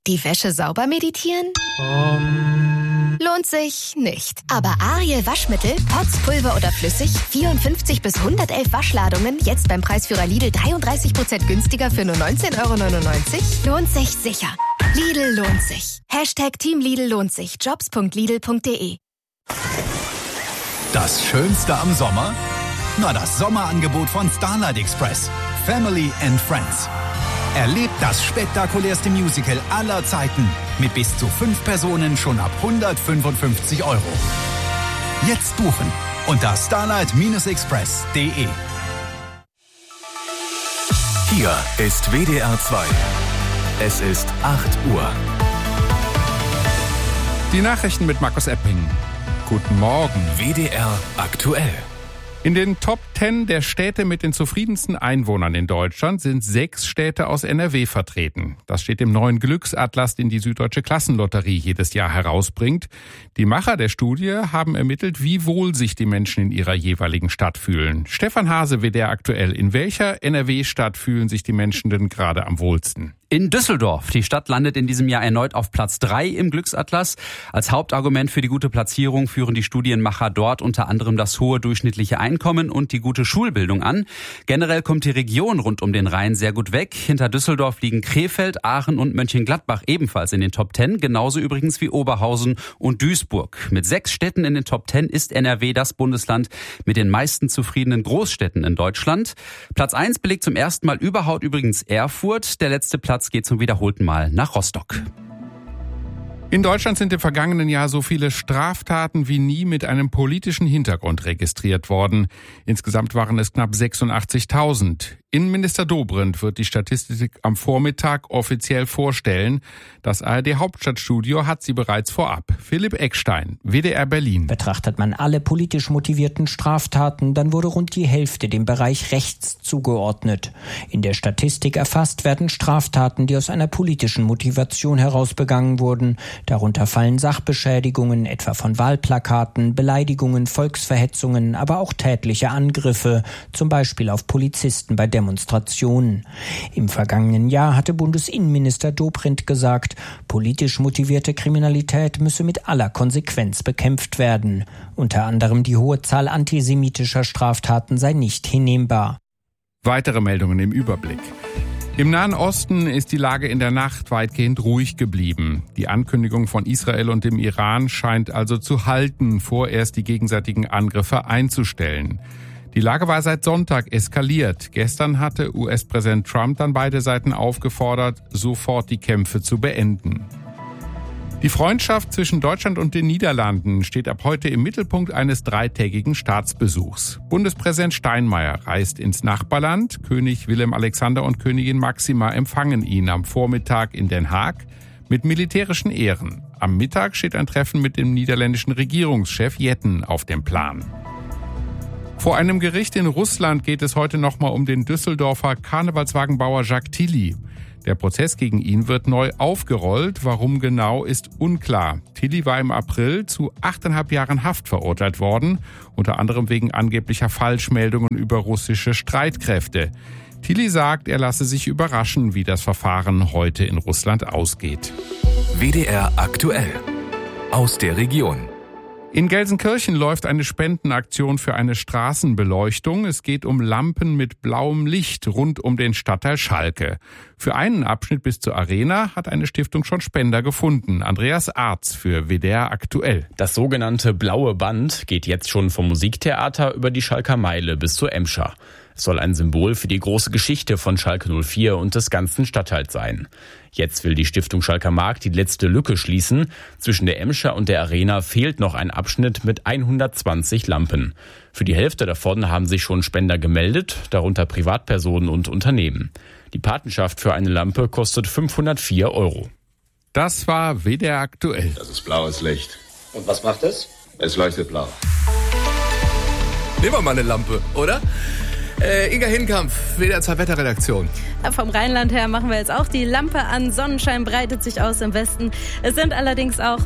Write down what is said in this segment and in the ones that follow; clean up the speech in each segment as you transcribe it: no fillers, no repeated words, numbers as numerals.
Die Wäsche sauber meditieren? Lohnt sich nicht. Aber Ariel Waschmittel, Pots, Pulver oder flüssig, 54 bis 111 Waschladungen, jetzt beim Preisführer Lidl 33% günstiger für nur 19,99 €? Lohnt sich sicher. Lidl lohnt sich. Team Lidl lohnt sich. Jobs.lidl.de. Das Schönste am Sommer? Na, das Sommerangebot von Starlight Express. Family and Friends. Erlebt das spektakulärste Musical aller Zeiten mit bis zu 5 Personen schon ab 155 €. Jetzt buchen unter starlight-express.de. Hier ist WDR 2. Es ist 8 Uhr. Die Nachrichten mit Markus Epping. Guten Morgen. WDR aktuell. In den Top 10 der Städte mit den zufriedensten Einwohnern in Deutschland sind 6 Städte aus NRW vertreten. Das steht im neuen Glücksatlas, den die Süddeutsche Klassenlotterie jedes Jahr herausbringt. Die Macher der Studie haben ermittelt, wie wohl sich die Menschen in ihrer jeweiligen Stadt fühlen. Stefan Hase, WDR aktuell. In welcher NRW-Stadt fühlen sich die Menschen denn gerade am wohlsten? In Düsseldorf. Die Stadt landet in diesem Jahr erneut auf Platz 3 im Glücksatlas. Als Hauptargument für die gute Platzierung führen die Studienmacher dort unter anderem das hohe durchschnittliche Einkommen und die gute Schulbildung an. Generell kommt die Region rund um den Rhein sehr gut weg. Hinter Düsseldorf liegen Krefeld, Aachen und Mönchengladbach ebenfalls in den Top 10. Genauso übrigens wie Oberhausen und Duisburg. Mit 6 Städten in den Top 10 ist NRW das Bundesland mit den meisten zufriedenen Großstädten in Deutschland. Platz 1 belegt zum ersten Mal überhaupt übrigens Erfurt. Der letzte Platz geht zum wiederholten Mal nach Rostock. In Deutschland sind im vergangenen Jahr so viele Straftaten wie nie mit einem politischen Hintergrund registriert worden. Insgesamt waren es knapp 86.000. Innenminister Dobrindt wird die Statistik am Vormittag offiziell vorstellen. Das ARD Hauptstadtstudio hat sie bereits vorab. Philipp Eckstein, WDR Berlin. Betrachtet man alle politisch motivierten Straftaten, dann wurde rund die Hälfte dem Bereich rechts zugeordnet. In der Statistik erfasst werden Straftaten, die aus einer politischen Motivation heraus begangen wurden. Darunter fallen Sachbeschädigungen, etwa von Wahlplakaten, Beleidigungen, Volksverhetzungen, aber auch tätliche Angriffe, zum Beispiel auf Polizisten bei Demonstrationen. Im vergangenen Jahr hatte Bundesinnenminister Dobrindt gesagt, politisch motivierte Kriminalität müsse mit aller Konsequenz bekämpft werden. Unter anderem die hohe Zahl antisemitischer Straftaten sei nicht hinnehmbar. Weitere Meldungen im Überblick. Im Nahen Osten ist die Lage in der Nacht weitgehend ruhig geblieben. Die Ankündigung von Israel und dem Iran scheint also zu halten, vorerst die gegenseitigen Angriffe einzustellen. Die Lage war seit Sonntag eskaliert. Gestern hatte US-Präsident Trump dann beide Seiten aufgefordert, sofort die Kämpfe zu beenden. Die Freundschaft zwischen Deutschland und den Niederlanden steht ab heute im Mittelpunkt eines 3-tägigen Staatsbesuchs. Bundespräsident Steinmeier reist ins Nachbarland. König Willem Alexander und Königin Máxima empfangen ihn am Vormittag in Den Haag mit militärischen Ehren. Am Mittag steht ein Treffen mit dem niederländischen Regierungschef Jetten auf dem Plan. Vor einem Gericht in Russland geht es heute nochmal um den Düsseldorfer Karnevalswagenbauer Jacques Tilly. Der Prozess gegen ihn wird neu aufgerollt. Warum genau, ist unklar. Tilly war im April zu 8,5 Jahren Haft verurteilt worden, unter anderem wegen angeblicher Falschmeldungen über russische Streitkräfte. Tilly sagt, er lasse sich überraschen, wie das Verfahren heute in Russland ausgeht. WDR aktuell. Aus der Region. In Gelsenkirchen läuft eine Spendenaktion für eine Straßenbeleuchtung. Es geht um Lampen mit blauem Licht rund um den Stadtteil Schalke. Für einen Abschnitt bis zur Arena hat eine Stiftung schon Spender gefunden. Andreas Arz für WDR aktuell. Das sogenannte Blaue Band geht jetzt schon vom Musiktheater über die Schalker Meile bis zur Emscher. Es soll ein Symbol für die große Geschichte von Schalke 04 und des ganzen Stadtteils sein. Jetzt will die Stiftung Schalker Markt die letzte Lücke schließen. Zwischen der Emscher und der Arena fehlt noch ein Abschnitt mit 120 Lampen. Für die Hälfte davon haben sich schon Spender gemeldet, darunter Privatpersonen und Unternehmen. Die Patenschaft für eine Lampe kostet 504 €. Das war WDR aktuell. Das ist blaues Licht. Und was macht es? Es leuchtet blau. Nehmen wir mal eine Lampe, oder? Inga Hinkampf, WDR 2 Wetterredaktion. Vom Rheinland her machen wir jetzt auch die Lampe an. Sonnenschein breitet sich aus im Westen. Es sind allerdings auch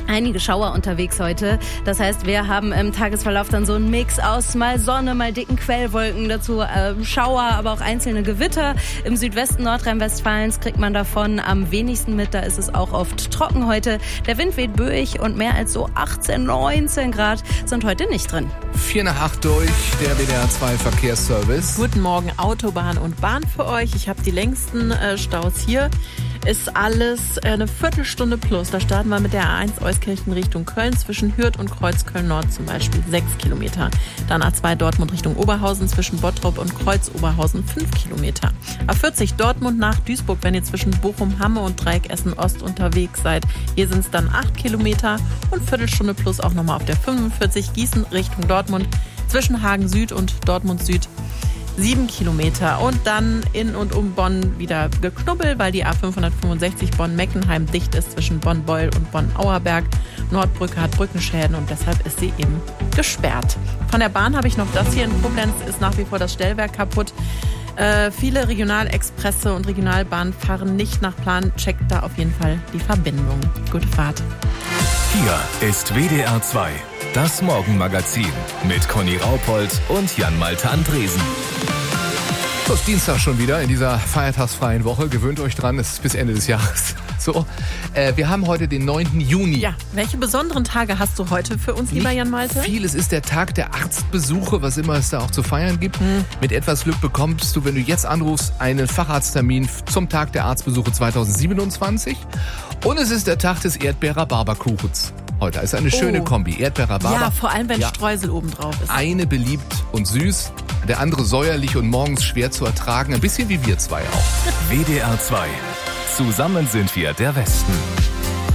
einige Schauer unterwegs heute. Das heißt, wir haben im Tagesverlauf dann so einen Mix aus mal Sonne, mal dicken Quellwolken, dazu Schauer, aber auch einzelne Gewitter. Im Südwesten Nordrhein-Westfalens kriegt man davon am wenigsten mit. Da ist es auch oft trocken heute. Der Wind weht böig und mehr als so 18, 19 Grad sind heute nicht drin. 7:45 durch, der WDR 2 Verkehrsservice. Guten Morgen, Autobahn und Bahn für euch. Ich habe die längsten Staus hier. Ist alles eine Viertelstunde plus. Da starten wir mit der A1 Euskirchen Richtung Köln zwischen Hürth und Kreuzköln-Nord zum Beispiel 6 Kilometer. Dann A2 Dortmund Richtung Oberhausen zwischen Bottrop und Kreuz-Oberhausen 5 Kilometer. A40 Dortmund nach Duisburg, wenn ihr zwischen Bochum, Hamme und Dreieck Essen-Ost unterwegs seid. Hier sind es dann 8 Kilometer und Viertelstunde plus auch nochmal auf der 45 Gießen Richtung Dortmund zwischen Hagen Süd und Dortmund Süd 7 Kilometer und dann in und um Bonn wieder Geknubbel, weil die A565 Bonn-Meckenheim dicht ist zwischen Bonn-Beul und Bonn-Auerberg. Nordbrücke hat Brückenschäden und deshalb ist sie eben gesperrt. Von der Bahn habe ich noch das hier. In Koblenz ist nach wie vor das Stellwerk kaputt. Viele Regionalexpresse und Regionalbahnen fahren nicht nach Plan. Checkt da auf jeden Fall die Verbindung. Gute Fahrt. Hier ist WDR 2, das Morgenmagazin mit Conny Raupold und Jan-Malte Andresen. So, ist Dienstag schon wieder in dieser feiertagsfreien Woche. Gewöhnt euch dran, es ist bis Ende des Jahres. So, wir haben heute den 9. Juni. Ja, welche besonderen Tage hast du heute für uns, lieber Jan-Malte? Vieles ist der Tag der Arztbesuche, was immer es da auch zu feiern gibt. Mit etwas Glück bekommst du, wenn du jetzt anrufst, einen Facharzttermin zum Tag der Arztbesuche 2027. Und es ist der Tag des Erdbeer-Rhabarber-Kuchens. Heute ist eine schöne Kombi, Erdbeer-Rhabarber. Ja, vor allem, wenn Streusel oben drauf ist. Eine beliebt und süß, der andere säuerlich und morgens schwer zu ertragen. Ein bisschen wie wir zwei auch. WDR 2. Zusammen sind wir der Westen.